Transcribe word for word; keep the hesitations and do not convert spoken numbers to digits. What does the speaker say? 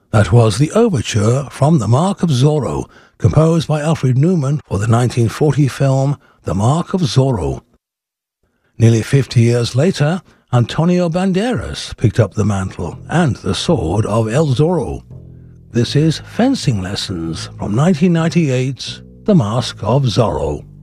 That was the overture from The Mark of Zorro, composed by Alfred Newman for the nineteen forty film The Mark of Zorro. Nearly fifty years later, Antonio Banderas picked up the mantle and the sword of El Zorro. This is Fencing Lessons from nineteen ninety-eight's The Mask of Zorro.